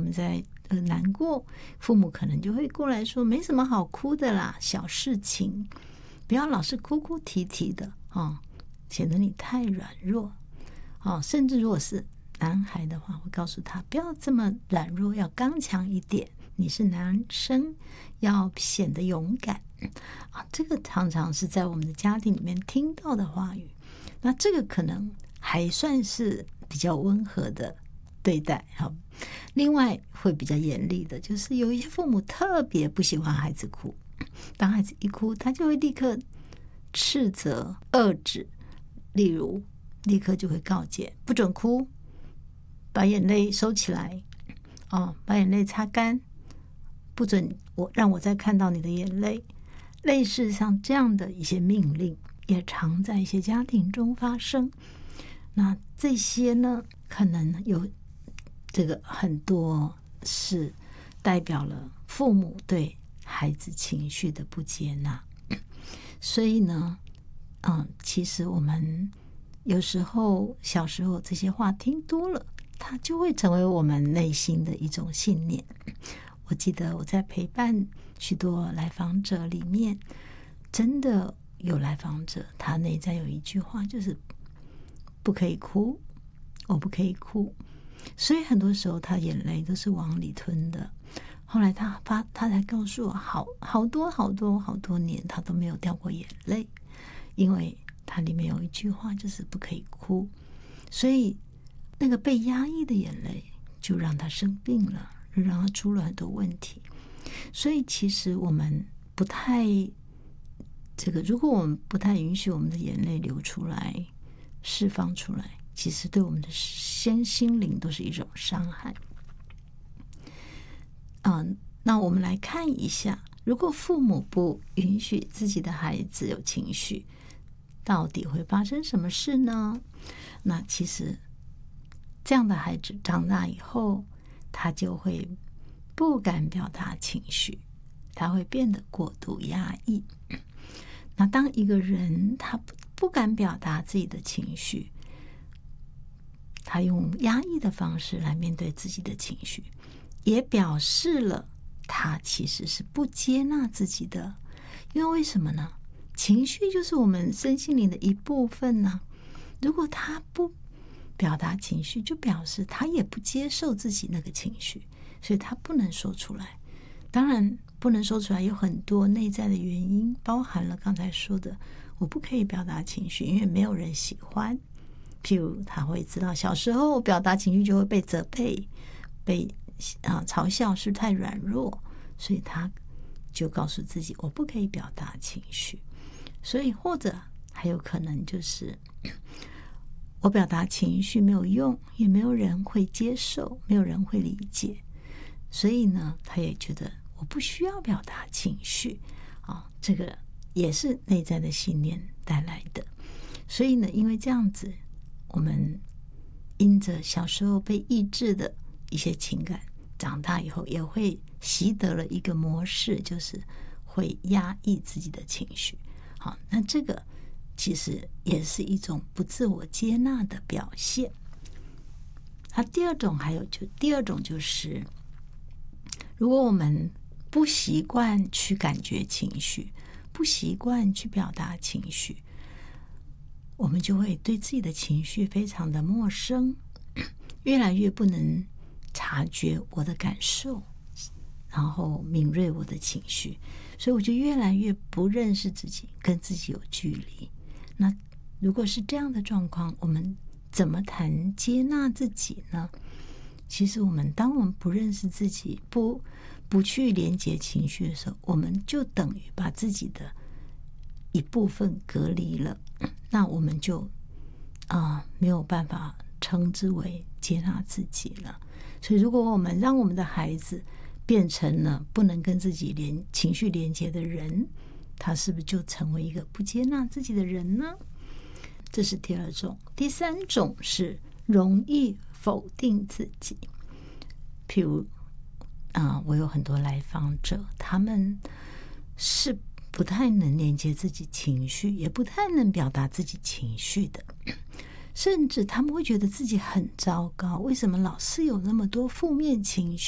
们在难过，父母可能就会过来说没什么好哭的啦，小事情，不要老是哭哭啼啼的显得你太软弱甚至如果是男孩的话，会告诉他不要这么软弱，要刚强一点，你是男生，要显得勇敢这个常常是在我们的家庭里面听到的话语。那这个可能还算是比较温和的对待另外会比较严厉的，就是有一些父母特别不喜欢孩子哭，当孩子一哭，他就会立刻斥责遏制，例如立刻就会告诫不准哭，把眼泪收起来把眼泪擦干，不准让我再看到你的眼泪。类似像这样的一些命令也常在一些家庭中发生。那这些呢，可能有这个很多是代表了父母对孩子情绪的不接纳。所以呢其实我们有时候小时候这些话听多了，它就会成为我们内心的一种信念。我记得我在陪伴许多来访者里面，真的有来访者他内在有一句话，就是不可以哭，我不可以哭。所以很多时候他眼泪都是往里吞的。后来他才告诉我，好多年他都没有掉过眼泪，因为它里面有一句话就是不可以哭。所以那个被压抑的眼泪就让他生病了，让他出了很多问题。所以其实我们不太如果我们不太允许我们的眼泪流出来释放出来，其实对我们的心灵都是一种伤害。那我们来看一下，如果父母不允许自己的孩子有情绪，到底会发生什么事呢？那其实这样的孩子长大以后，他就会不敢表达情绪，他会变得过度压抑。那当一个人他不敢表达自己的情绪，他用压抑的方式来面对自己的情绪，也表示了他其实是不接纳自己的。因为什么呢？情绪就是我们身心灵的一部分呢。如果他不表达情绪，就表示他也不接受自己那个情绪，所以他不能说出来。当然不能说出来有很多内在的原因，包含了刚才说的我不可以表达情绪，因为没有人喜欢。譬如他会知道小时候表达情绪就会被责备，被嘲笑是太软弱，所以他就告诉自己我不可以表达情绪。所以或者还有可能就是我表达情绪没有用，也没有人会接受，没有人会理解，所以呢他也觉得我不需要表达情绪这个也是内在的信念带来的。所以呢因为这样子，我们因着小时候被抑制的一些情感，长大以后也会习得了一个模式，就是会压抑自己的情绪。好，那这个其实也是一种不自我接纳的表现。第二种就是如果我们不习惯去感觉情绪，不习惯去表达情绪，我们就会对自己的情绪非常的陌生，越来越不能察觉我的感受，然后敏锐我的情绪，所以我就越来越不认识自己，跟自己有距离。那如果是这样的状况，我们怎么谈接纳自己呢？其实当我们不认识自己，不去连接情绪的时候，我们就等于把自己的一部分隔离了，那我们就没有办法称之为接纳自己了。所以如果我们让我们的孩子变成了不能跟自己情绪连接的人，他是不是就成为一个不接纳自己的人呢？这是第二种。第三种是容易否定自己。譬如我有很多来访者，他们是不太能连接自己情绪，也不太能表达自己情绪的，甚至他们会觉得自己很糟糕，为什么老是有那么多负面情绪